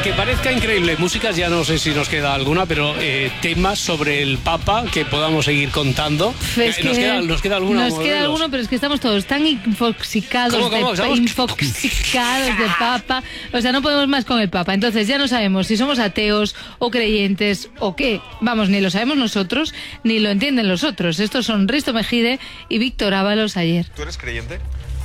aunque parezca increíble, músicas ya no sé si nos queda alguna, pero temas sobre el Papa que podamos seguir contando. ¿Nos queda alguna? Nos queda alguno, pero es que estamos todos tan infoxicados de Papa. O sea, no podemos más con el Papa. Entonces ya no sabemos si somos ateos o creyentes o qué. Vamos, ni lo sabemos nosotros, ni lo entienden los otros. Estos son Risto Mejide y Víctor Ábalos ayer. ¿Tú eres creyente?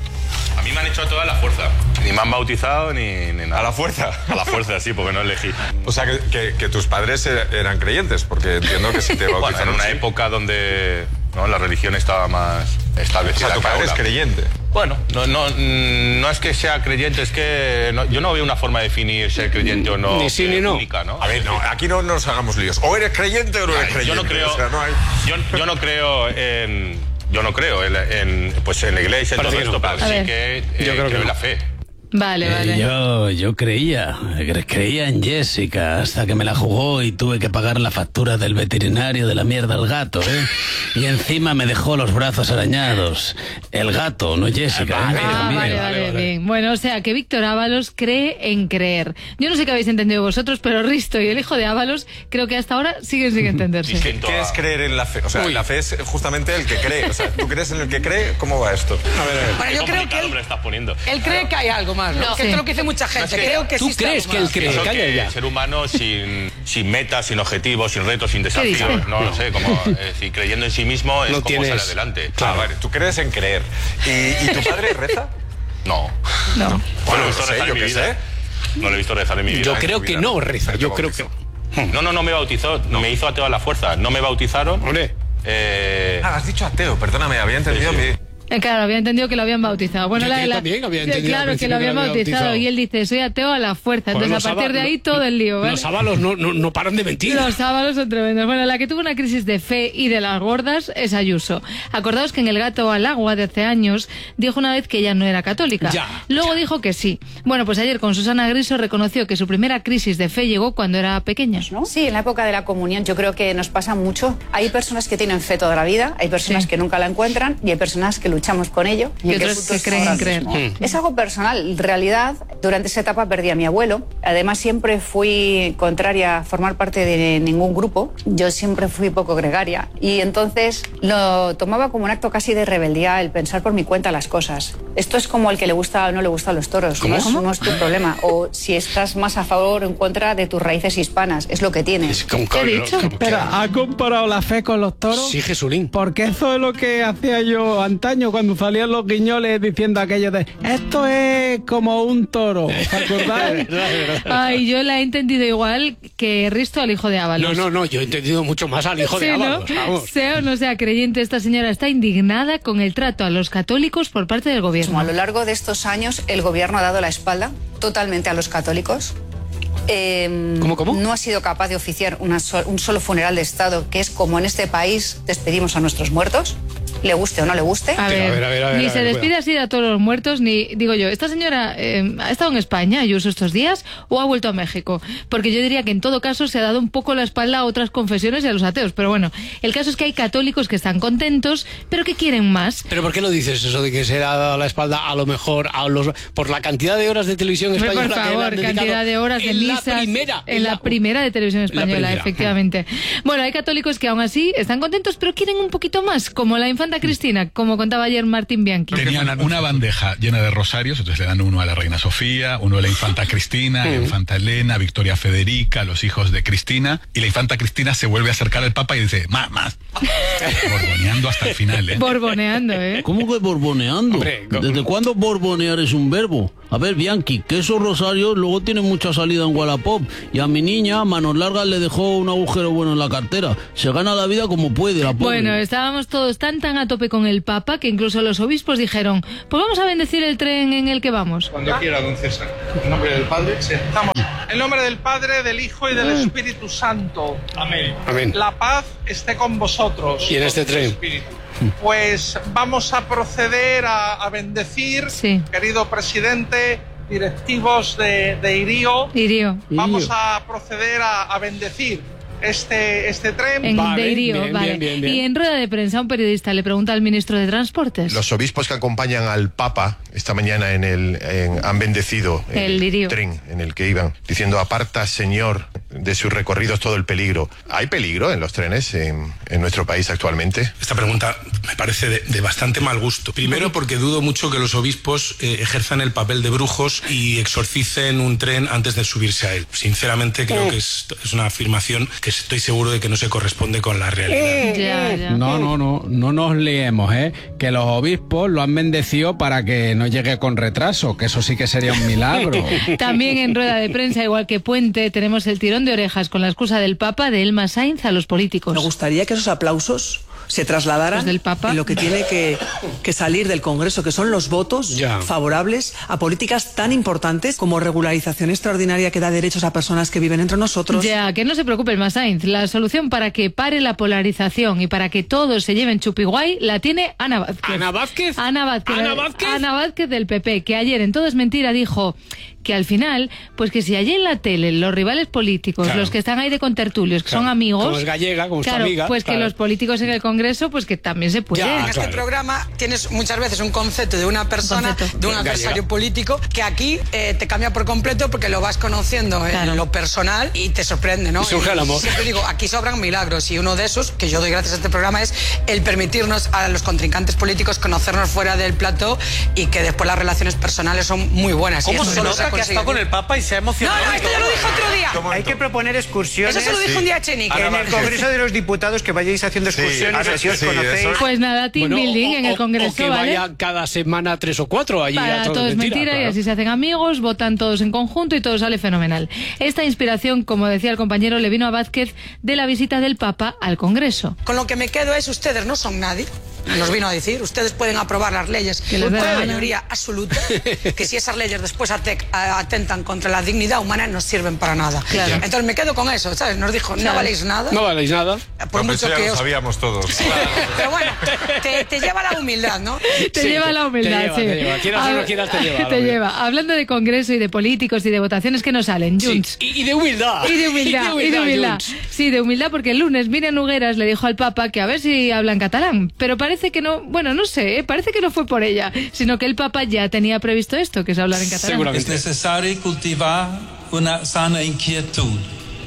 A mí me han hecho toda la fuerza. Ni me han bautizado ni nada. ¿A la fuerza? A la fuerza, sí, porque no elegí. O sea, que tus padres eran creyentes, porque entiendo que si te bautizaron... Bueno, en una época donde la religión estaba más establecida. O sea, tu padre es creyente. Bueno, no es que sea creyente, es que yo no veo una forma de definir ser creyente o no. Ni sí ni no. Única, ¿no? A ver, no, aquí no nos hagamos líos. O eres creyente o no eres creyente. Yo no creo, o sea, no hay... yo no creo en... Yo no creo en la iglesia, en todo esto, pero sí que yo creo en la fe. Vale. Yo creía en Jessica hasta que me la jugó y tuve que pagar la factura del veterinario de la mierda al gato, ¿eh? Y encima me dejó los brazos arañados. El gato, no Jessica. Vale, bien. Bueno, o sea, que Víctor Ábalos cree en creer. Yo no sé qué habéis entendido vosotros, pero Risto y el hijo de Ábalos creo que hasta ahora siguen sin entenderse. ¿Qué es creer en la fe? O sea, la fe es justamente el que cree. O sea, ¿tú crees en el que cree? ¿Cómo va esto? A ver. Bueno, yo creo que él cree que hay algo más, ¿no? Que esto es lo que dice mucha gente. Creo que ¿Tú crees que él cree? Eso que el ser humano sin metas, sin objetivos, sin retos, sin desafíos, no sé, como si creyendo en sí mismo es como sale adelante. Claro, vale, tú crees en creer. ¿Y tu padre reza? No. Bueno, no sé, yo qué sé. No lo he visto rezar en mi vida. Yo creo que no reza, yo creo que... No me bautizó, me hizo ateo a la fuerza. No me bautizaron. Hombre. Has dicho ateo, perdóname, había entendido mi... Claro, había entendido que lo habían bautizado. Bueno, también había entendido. Claro, que lo habían bautizado. Y él dice, soy ateo a la fuerza. Entonces, a partir de ahí, todo el lío, ¿vale? Los Ábalos no paran de mentir. Los Ábalos son tremendos. Bueno, la que tuvo una crisis de fe y de las gordas es Ayuso. Acordaos que en El gato al agua de hace años dijo una vez que ella no era católica. Luego dijo que sí. Bueno, pues ayer con Susana Griso reconoció que su primera crisis de fe llegó cuando era pequeña. ¿No? Sí, en la época de la comunión yo creo que nos pasa mucho. Hay personas que tienen fe toda la vida, hay personas que nunca la encuentran y hay personas que luchamos con ello. Y otros que creen en creer. Es algo personal. En realidad, durante esa etapa perdí a mi abuelo. Además, siempre fui contraria a formar parte de ningún grupo. Yo siempre fui poco gregaria. Y entonces lo tomaba como un acto casi de rebeldía el pensar por mi cuenta las cosas. Esto es como el que le gusta o no le gustan los toros. No es tu problema. O si estás más a favor o en contra de tus raíces hispanas. Es lo que tienes. ¿Qué he dicho? Espera, ¿ha comparado la fe con los toros? Sí, Jesulín. Porque eso es lo que hacía yo antaño cuando salían los guiñoles diciendo aquello de esto es como un toro, ¿os acordáis? Ay, yo la he entendido igual que Risto al hijo de Ábalos. No, yo he entendido mucho más al hijo de Ábalos. ¿No? Sea o no sea creyente, esta señora está indignada con el trato a los católicos por parte del gobierno. A lo largo de estos años, el gobierno ha dado la espalda totalmente a los católicos. ¿Cómo? No ha sido capaz de oficiar un solo funeral de Estado, que es como en este país despedimos a nuestros muertos. Le guste o no le guste. A ver, ni se despide así a todos los muertos, ni digo yo, ¿esta señora ha estado en España, Ayuso, estos días, o ha vuelto a México? Porque yo diría que en todo caso se ha dado un poco la espalda a otras confesiones y a los ateos. Pero bueno, el caso es que hay católicos que están contentos, pero que quieren más. ¿Pero por qué lo dices eso de que se ha dado la espalda a lo mejor por la cantidad de horas de televisión española? Por favor, cantidad de horas de misas en la primera de televisión española, efectivamente. Bueno, hay católicos que aún así están contentos, pero quieren un poquito más, como la infanta Cristina, como contaba ayer Martín Bianchi. Tenían una bandeja llena de rosarios, entonces le dan uno a la reina Sofía, uno a la infanta Cristina, la infanta Elena, Victoria Federica, los hijos de Cristina, y la infanta Cristina se vuelve a acercar al Papa y dice, más. Borboneando hasta el final, ¿eh? Borboneando, ¿eh? ¿Cómo que borboneando? Hombre, ¿Desde cuándo borbonear es un verbo? A ver, Bianchi, que esos rosarios luego tienen mucha salida en Wallapop, y a mi niña, Manos Largas, le dejó un agujero bueno en la cartera. Se gana la vida como puede, la pobre. Bueno, estábamos todos tan a tope con el Papa que incluso los obispos dijeron, pues vamos a bendecir el tren en el que vamos. Cuando quiera, don César. En nombre del Padre, sí. Estamos. En nombre del Padre, del Hijo y del Espíritu Santo. Amén. La paz esté con vosotros. Y en este tren. Pues vamos a proceder a bendecir, querido presidente, directivos de IRIO. Vamos a proceder a bendecir este tren. En Deirío, vale. Bien. Y en rueda de prensa un periodista le pregunta al ministro de Transportes. Los obispos que acompañan al Papa esta mañana han bendecido el tren en el que iban, diciendo: aparta, Señor, de sus recorridos todo el peligro. ¿Hay peligro en los trenes en nuestro país actualmente? Esta pregunta me parece de bastante mal gusto. Primero, porque dudo mucho que los obispos ejerzan el papel de brujos y exorcicen un tren antes de subirse a él. Sinceramente creo que es una afirmación que estoy seguro de que no se corresponde con la realidad. Ya. No nos liemos, que los obispos lo han bendecido para que no llegue con retraso, que eso sí que sería un milagro. También en rueda de prensa, igual que Puente, tenemos el tirón de orejas con la excusa del Papa de Elma Sainz a los políticos. Me gustaría que esos aplausos se trasladaran del Papa. En lo que tiene que salir del Congreso, que son los votos favorables a políticas tan importantes como regularización extraordinaria que da derechos a personas que viven entre nosotros. Ya, que no se preocupe Elma Sainz. La solución para que pare la polarización y para que todos se lleven chupiguay la tiene Ana Vázquez. Ana Vázquez del PP, que ayer en Todo es Mentira dijo que al final, pues que si allí en la tele los rivales políticos, los que están ahí de contertulios, que son amigos, como es gallega, como es tu amiga, pues que los políticos en el Congreso, pues que también se puede. En este programa tienes muchas veces un concepto de una persona, de un adversario político, que aquí te cambia por completo porque lo vas conociendo en lo personal y te sorprende, ¿no? Surge el amor. Siempre digo, aquí sobran milagros, y uno de esos, que yo doy gracias a este programa, es el permitirnos a los contrincantes políticos conocernos fuera del plató y que después las relaciones personales son muy buenas. ¿Cómo se nota que ha estado con el Papa y se ha emocionado? No, esto ya lo dijo otro día. Hay que proponer excursiones. Eso se lo dijo un día Echenique. En el Congreso de los Diputados, que vayáis haciendo excursiones, así os conocéis. Pues nada, team building en el Congreso, o que vaya cada semana 3 o 4 allí. Para Todo es mentira, y así se hacen amigos, votan todos en conjunto y todo sale fenomenal. Esta inspiración, como decía el compañero, le vino a Vázquez de la visita del Papa al Congreso. Con lo que me quedo es: ustedes no son nadie. Nos vino a decir, ustedes pueden aprobar las leyes con mayoría absoluta, que si esas leyes después atentan contra la dignidad humana no sirven para nada. Claro. Entonces me quedo con eso, ¿sabes? Nos dijo, no valéis nada. No valéis nada. Por mucho que lo sabíamos todos. Pero bueno, te lleva la humildad, ¿no? Te lleva la humildad, te lleva. Quieras o no quieras, te lleva. Te lleva. Hablando de Congreso y de políticos y de votaciones que no salen, Junts. Y de humildad. Y de humildad. Sí, de humildad, porque el lunes Miriam Nogueras le dijo al Papa que a ver si habla en catalán, pero parece que no, bueno, no sé, parece que no fue por ella, sino que el Papa ya tenía previsto esto, que es hablar en catalán. Es necesario cultivar una sana inquietud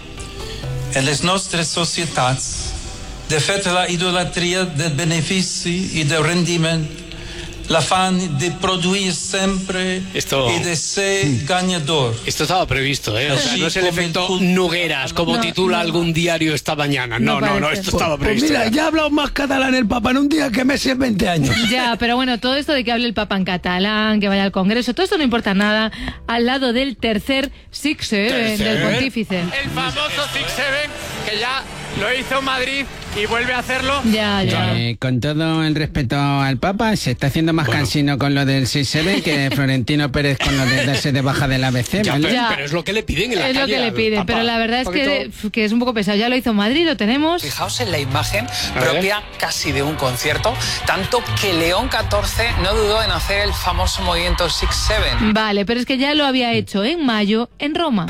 en las nuestras sociedades de fet la idolatría del beneficio y del rendimiento, l'afán de produir siempre y de ser ganador. Esto estaba previsto, ¿eh? O sea, no es el efecto Nogueras, como titula algún diario esta mañana. No, esto estaba previsto. Pues mira, ya ha hablado más catalán el Papa en un día que Messi en 20 años. Ya, pero bueno, todo esto de que hable el Papa en catalán, que vaya al Congreso, todo esto no importa nada al lado del tercer Six Seven del pontífice. El famoso Six Seven, que ya lo hizo Madrid y vuelve a hacerlo. Ya. Con todo el respeto al Papa, se está haciendo más cansino con lo del 6-7 que Florentino Pérez con lo de darse de baja del ABC. Pero es lo que le piden en la calle. Es lo que le piden, pero la verdad es que es un poco pesado. Ya lo hizo Madrid, lo tenemos. Fijaos en la imagen propia casi de un concierto, tanto que León XIV no dudó en hacer el famoso movimiento 6-7. Vale, pero es que ya lo había hecho en mayo en Roma.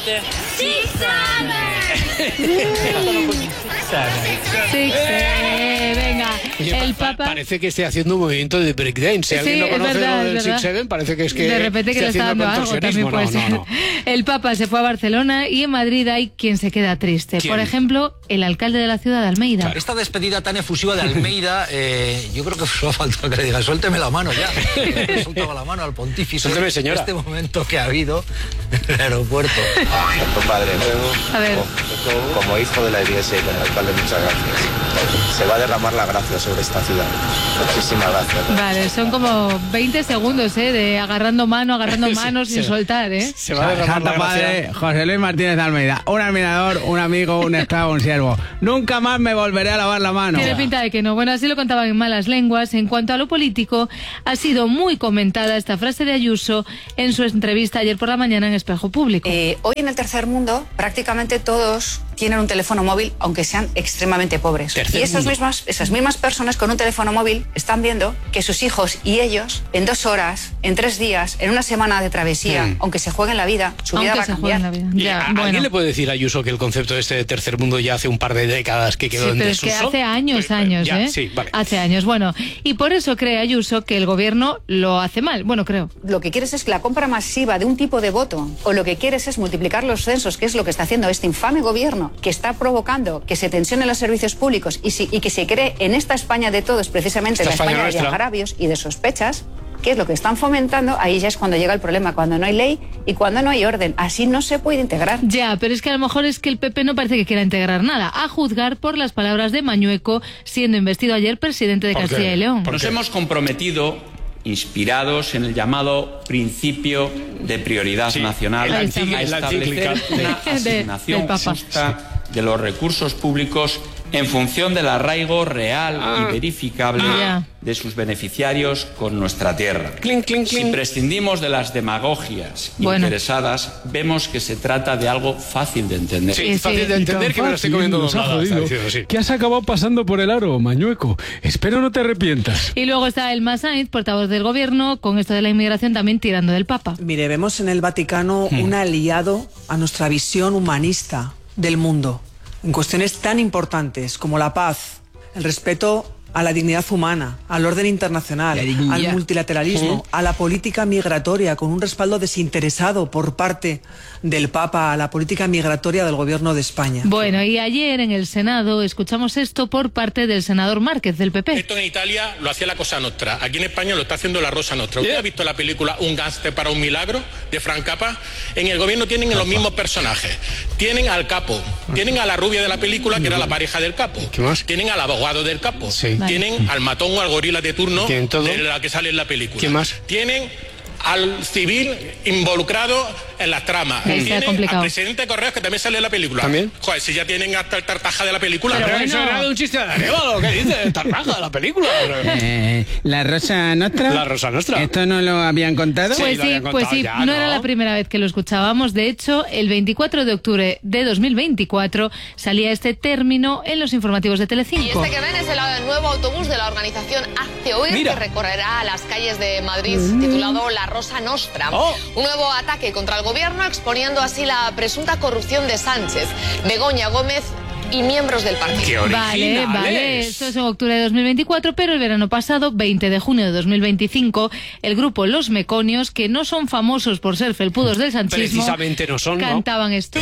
Venga, el Papa parece que esté haciendo un movimiento de breakdance. Si alguien no conoce lo del 6-7, parece que es que de repente que le está dando algo, también puede ser. El Papa se fue a Barcelona y en Madrid hay quien se queda triste. ¿Quién? Por ejemplo, el alcalde de la ciudad de Almeida. Claro. Esta despedida tan efusiva de Almeida, yo creo que solo ha faltado que le diga, suélteme la mano ya. Le soltaba la mano al pontífice. Suélteme, señora. Este momento que ha habido en el aeropuerto. Santo Padre, a ver. como hijo de la Iglesia y como alcalde, muchas gracias. Se va a derramar la gracia sobre esta ciudad. Muchísimas gracias. Vale, son como 20 segundos, de agarrando manos sin soltar, Se va a derramar la gracia. José Luis Martínez de Almeida, un admirador, un amigo, un esclavo, un siervo. Nunca más me volveré a lavar la mano. Tiene pinta de que no. Bueno, así lo contaban en Malas Lenguas. En cuanto a lo político, ha sido muy comentada esta frase de Ayuso en su entrevista ayer por la mañana en Espejo Público. Hoy en el tercer mundo prácticamente todos tienen un teléfono móvil, aunque sean extremadamente pobres. Y esas mismas personas con un teléfono móvil están viendo que sus hijos y ellos, en 2 horas, en 3 días, en una semana de travesía, aunque se jueguen la vida, su vida va a cambiar. ¿Alguien le puede decir a Ayuso que el concepto de este tercer mundo ya hace un par de décadas que quedó en desuso? Pero es que hace años, Sí, vale. Hace años, bueno. Y por eso cree Ayuso que el gobierno lo hace mal. Bueno, creo. Lo que quieres es la compra masiva de un tipo de voto, o lo que quieres es multiplicar los censos, que es lo que está haciendo este infame gobierno, que está provocando que se tensionen los servicios públicos y que se cree en esta España de todos, precisamente la España de agravios y de sospechas, que es lo que están fomentando. Ahí ya es cuando llega el problema, cuando no hay ley y cuando no hay orden. Así no se puede integrar. Ya, pero es que a lo mejor es que el PP no parece que quiera integrar nada, a juzgar por las palabras de Mañueco, siendo investido ayer presidente de Castilla y León. Nos hemos comprometido, inspirados en el llamado principio de prioridad nacional, a establecer una asignación justa de los recursos públicos en función del arraigo real y verificable de sus beneficiarios con nuestra tierra. Si prescindimos de las demagogias interesadas, vemos que se trata de algo fácil de entender. Sí, fácil de entender, que me lo estoy comiendo doblada. ¿Qué has acabado pasando por el aro, Mañueco? Espero no te arrepientas. Y luego está Elma Sainz, portavoz del gobierno, con esto de la inmigración también tirando del Papa. Mire, vemos en el Vaticano un aliado a nuestra visión humanista del mundo, en cuestiones tan importantes como la paz, el respeto a la dignidad humana, al orden internacional, al multilateralismo, a la política migratoria, con un respaldo desinteresado por parte del Papa a la política migratoria del Gobierno de España. Bueno, y ayer en el Senado escuchamos esto por parte del senador Márquez, del PP. Esto en Italia lo hacía la Cosa Nostra, aquí en España lo está haciendo la Rosa Nostra. ¿Usted ha visto la película Un gángster para un milagro, de Frank Capra? En el gobierno tienen los mismos personajes. Tienen al capo, tienen a la rubia de la película, que era la pareja del capo. ¿Qué más? Tienen al abogado del capo. Tienen al matón o al gorila de turno de la que sale en la película. ¿Qué más? Tienen al civil involucrado en las tramas. Tienen al presidente de Correos, que también sale en la película. ¿También? Joder, si ya tienen hasta el tartaja de la película. Pero eso era de un chiste de Arevalo, ¿qué dices? El tartaja de la película. ¿La Rosa Nostra? La Rosa Nostra. ¿Esto no lo habían contado? Pues sí, no era la primera vez que lo escuchábamos. De hecho, el 24 de octubre de 2024 salía este término en los informativos de Telecinco. Y este que ven es el nuevo autobús de la organización Hazte Oír, que recorrerá las calles de Madrid, titulado La Rosa Nostra. Un nuevo ataque contra el gobierno, exponiendo así la presunta corrupción de Sánchez, Begoña Gómez y miembros del partido. Vale, esto es en octubre de 2024, pero el verano pasado, 20 de junio de 2025, el grupo Los Meconios, que no son famosos por ser felpudos del sanchismo, precisamente no son, cantaban esto.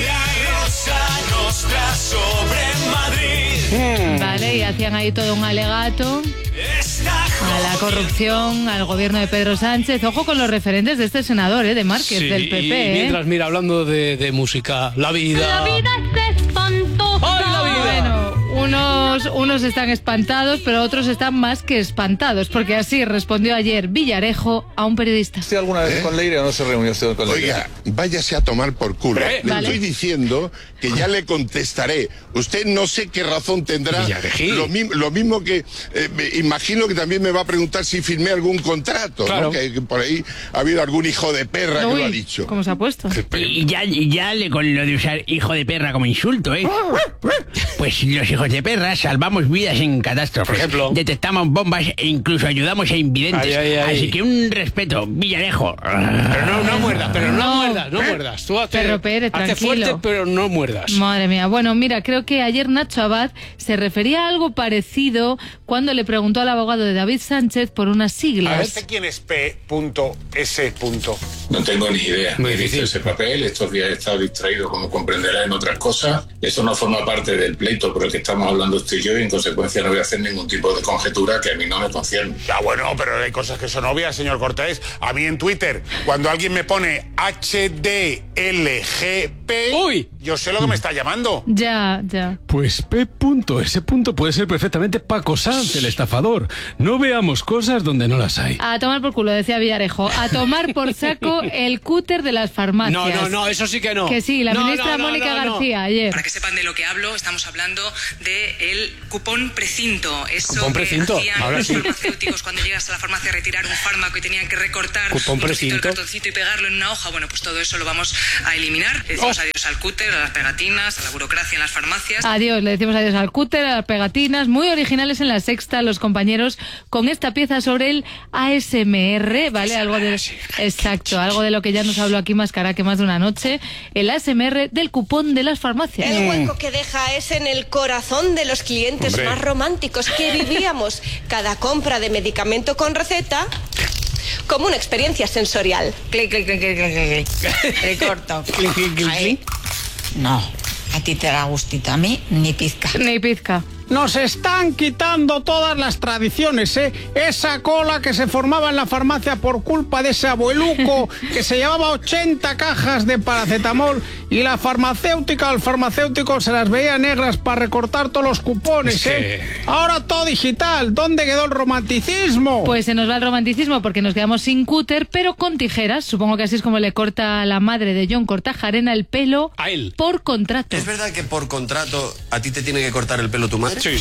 Vale, y hacían ahí todo un alegato a la corrupción, al gobierno de Pedro Sánchez. Ojo con los referentes de este senador, de Márquez, del PP. Y mientras, mira, hablando de música, la vida es espantosa. ¡Ay, la vida! Bueno, unos están espantados, pero otros están más que espantados, porque así respondió ayer Villarejo a un periodista. ¿Usted alguna vez con Leire o no se reunió usted con Leire? Oiga, váyase a tomar por culo. Le estoy diciendo que ya le contestaré. Usted no sé qué razón tendrá. Lo mismo que imagino que también me va a preguntar si firmé algún contrato, ¿no? Que por ahí ha habido algún hijo de perra que lo ha dicho. ¿Cómo se ha puesto? Y ya con lo de usar hijo de perra como insulto, Pues los hijos de perra salvamos vidas en catástrofes. Por ejemplo, detectamos bombas e incluso ayudamos a invidentes. Así que un respeto, Villarejo. Pero no muerdas. Tú Perro Pérez, hazte fuerte, pero no muerdas. Madre mía. Bueno, mira, creo que ayer Nacho Abad se refería a algo parecido cuando le preguntó al abogado de David Sánchez por unas siglas. ¿Quién es P.S.? No tengo ni idea. Me dice ese papel. Estos días he estado distraído, como comprenderá, en otras cosas. Eso no forma parte del pleito por el que estamos hablando usted y yo, y en consecuencia no voy a hacer ningún tipo de conjetura que a mí no me concierne. Ya bueno, pero hay cosas que son obvias, señor Cortés. A mí en Twitter, cuando alguien me pone HDLGP, yo sé lo que me está llamando. Ya. Pues P.S. puede ser perfectamente Paco Sanz, el estafador. No veamos cosas donde no las hay. A tomar por culo, decía Villarejo. A tomar por saco sacó el cúter de las farmacias. No, eso sí que no. Que sí, la ministra Mónica García ayer. Para que sepan de lo que hablo, estamos hablando del cupón precinto. Eso ¿Cupón precinto? Que hacían los farmacéuticos cuando llegas a la farmacia a retirar un fármaco y tenían que recortar ¿Cupón precinto? El cartoncito y pegarlo en una hoja. Bueno, pues todo eso lo vamos a eliminar. Le decimos adiós al cúter, a las pegatinas, a la burocracia en las farmacias. Adiós, le decimos adiós al cúter, a las pegatinas. Muy originales en La Sexta los compañeros con esta pieza sobre el ASMR, ¿vale? Algo de... Exacto, algo de lo que ya nos habló aquí Mascará que más de una noche. El ASMR del cupón de las farmacias. El hueco que deja es en el corazón de los clientes más románticos que vivíamos cada compra de medicamento con receta como una experiencia sensorial. Clic, clic, clic, clic, clic, clic. Recorto. Clic, clic, clic, clic. No, a ti te da gustito, a mí ni pizca. Ni pizca. Nos están quitando todas las tradiciones, ¿eh? Esa cola que se formaba en la farmacia por culpa de ese abueluco que se llevaba 80 cajas de paracetamol y la farmacéutica, el farmacéutico se las veía negras para recortar todos los cupones, ¿eh? Ahora todo digital. ¿Dónde quedó el romanticismo? Pues se nos va el romanticismo porque nos quedamos sin cúter, pero con tijeras. Supongo que así es como le corta la madre de John Kortajarena el pelo a él por contrato. ¿Es verdad que por contrato a ti te tiene que cortar el pelo tu madre? Sí.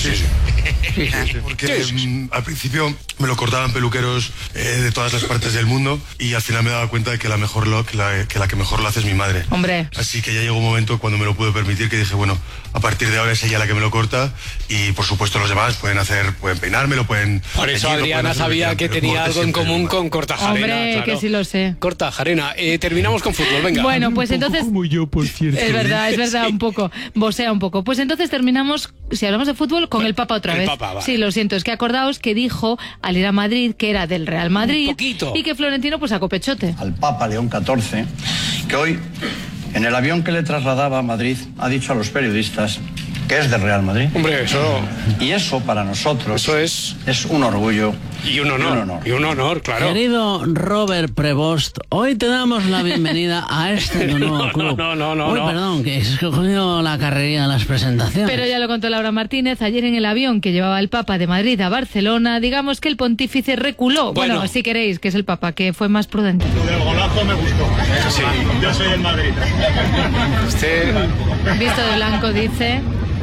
Porque al principio me lo cortaban peluqueros de todas las partes del mundo y al final me daba cuenta de que la que mejor lo hace es mi madre. Hombre. Así que ya llegó un momento cuando me lo pude permitir que dije, bueno, a partir de ahora es ella la que me lo corta y por supuesto los demás pueden peinármelo, pueden... Por eso Adriana sabía que tenía algo en común con Kortajarena. Hombre, claro. Que sí lo sé. Kortajarena. Terminamos con fútbol, venga. Bueno, pues entonces... Como yo, por cierto. Es verdad, sí. Un poco. Bosea un poco. Pues entonces terminamos, si hablamos de fútbol, con el Papa otra vez. Papa, vale. Sí, lo siento, es que acordaos que dijo al ir a Madrid que era del Real Madrid y que Florentino pues sacó pechote. Al Papa León XIV, que hoy, en el avión que le trasladaba a Madrid, ha dicho a los periodistas que es del Real Madrid. Hombre, eso... Y eso para nosotros... Eso es un orgullo. Y un honor. Y un honor, claro. Querido Robert Prevost, hoy te damos la bienvenida a este nuevo club. No. Uy, perdón, que es que he cogido la carrería de las presentaciones. Pero ya lo contó Laura Martínez ayer en el avión que llevaba el Papa de Madrid a Barcelona. Digamos que el pontífice reculó. Bueno, si queréis, que es el Papa, que fue más prudente. Lo del golazo me gustó. Sí. Yo soy el Madrid. Visto de blanco dice...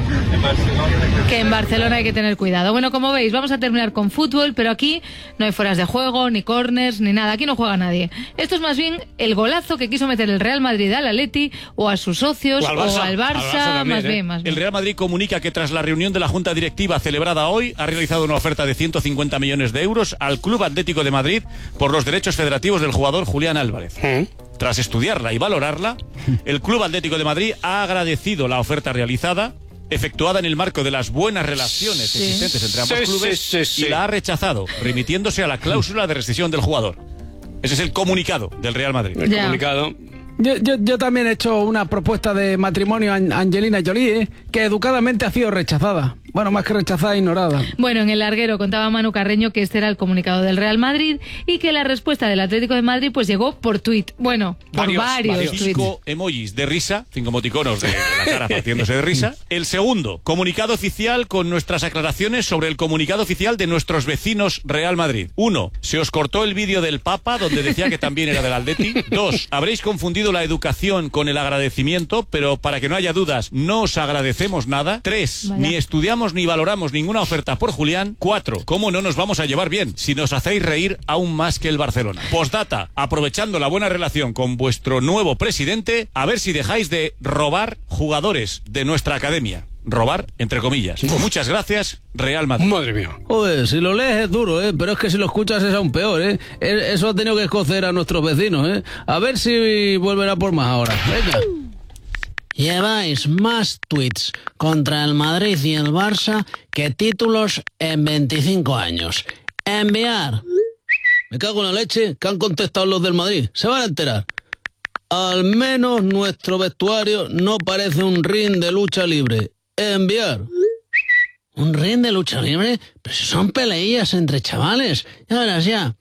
que en Barcelona hay que tener cuidado. Bueno, como veis, vamos a terminar con fútbol, pero aquí no hay fueras de juego, ni corners, ni nada. Aquí no juega nadie. Esto es más bien el golazo que quiso meter el Real Madrid al Atleti o a sus socios o al Barça, también, más bien. El Real Madrid comunica que tras la reunión de la Junta Directiva celebrada hoy ha realizado una oferta de 150 millones de euros al Club Atlético de Madrid por los derechos federativos del jugador Julián Álvarez. Tras estudiarla y valorarla, el Club Atlético de Madrid ha agradecido la oferta realizada, efectuada en el marco de las buenas relaciones existentes entre ambos clubes, y la ha rechazado, remitiéndose a la cláusula de rescisión del jugador. Ese es el comunicado del Real Madrid. El comunicado. Yo también he hecho una propuesta de matrimonio a Angelina Jolie, que educadamente ha sido rechazada. Bueno, más que rechazada, ignorada. Bueno, en el larguero contaba Manu Carreño que este era el comunicado del Real Madrid y que la respuesta del Atlético de Madrid pues llegó por tuit. Bueno, por varios tuits. 5 emojis de risa, 5 emoticonos de la cara partiéndose de risa. El segundo, comunicado oficial con nuestras aclaraciones sobre el comunicado oficial de nuestros vecinos Real Madrid. 1. Se os cortó el vídeo del Papa donde decía que también era del Atleti. 2. Habréis confundido la educación con el agradecimiento, pero para que no haya dudas, no os agradecemos nada. 3. Ni estudiamos ni valoramos ninguna oferta por Julián. 4. ¿Cómo no nos vamos a llevar bien si nos hacéis reír aún más que el Barcelona? Postdata, aprovechando la buena relación con vuestro nuevo presidente, a ver si dejáis de robar jugadores de nuestra academia. Robar, entre comillas. Muchas gracias, Real Madrid. Madre mía. Joder, si lo lees es duro, pero es que si lo escuchas es aún peor, Eso ha tenido que escocer a nuestros vecinos, A ver si vuelven a por más ahora. Venga. Lleváis más tweets contra el Madrid y el Barça que títulos en 25 años. Enviar. Me cago en la leche que han contestado los del Madrid. Se van a enterar. Al menos nuestro vestuario no parece un ring de lucha libre. Enviar. ¿Un ring de lucha libre? Pero si son peleillas entre chavales. Ya verás, ya.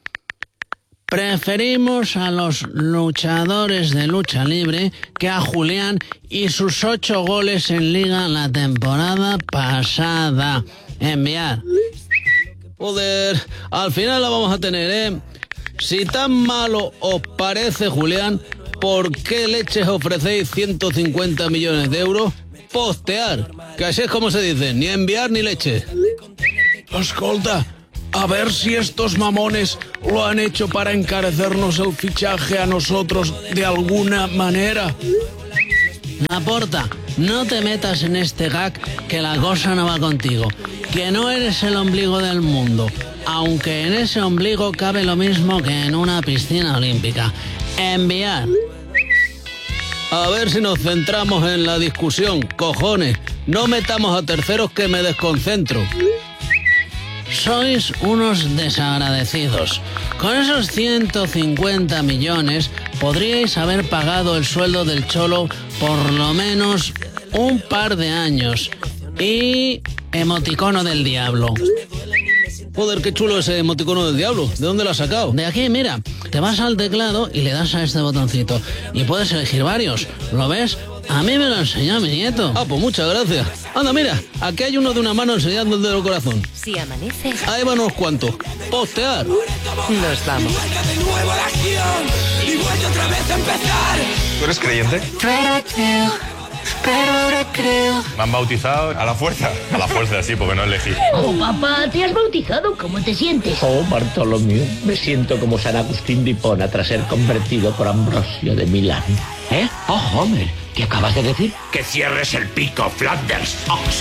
Preferimos a los luchadores de lucha libre que a Julián y sus 8 goles en Liga la temporada pasada. Enviar. Joder, al final la vamos a tener, si tan malo os parece, Julián, ¿por qué leches ofrecéis 150 millones de euros? Postear, que así es como se dice, ni enviar ni leche. Escolta, a ver si estos mamones lo han hecho para encarecernos el fichaje a nosotros de alguna manera. Laporta, no te metas en este gag, que la cosa no va contigo, que no eres el ombligo del mundo, aunque en ese ombligo cabe lo mismo que en una piscina olímpica. Enviar. A ver si nos centramos en la discusión, cojones. No metamos a terceros que me desconcentro. Sois unos desagradecidos. Con esos 150 millones podríais haber pagado el sueldo del Cholo por lo menos un par de años. Y emoticono del diablo. Joder, qué chulo ese emoticono del diablo. ¿De dónde lo has sacado? De aquí, mira. Te vas al teclado y le das a este botoncito. Y puedes elegir varios. ¿Lo ves? A mí me lo enseñó mi nieto. Ah, pues muchas gracias. Anda, mira, aquí hay uno de una mano enseñando el dedo corazón. Si amanece... Ahí van unos cuantos. Postear. Nos vamos. ¿Tú eres creyente? Pero ahora creo. Me han bautizado a la fuerza. A la fuerza, sí, porque no elegí. Oh, papá, ¿te has bautizado? ¿Cómo te sientes? Oh, Bartolomé, me siento como San Agustín de Hipona tras ser convertido por Ambrosio de Milán. ¿Eh? Oh, Homer, ¿qué acabas de decir? Que cierres el pico, Flanders. Oh,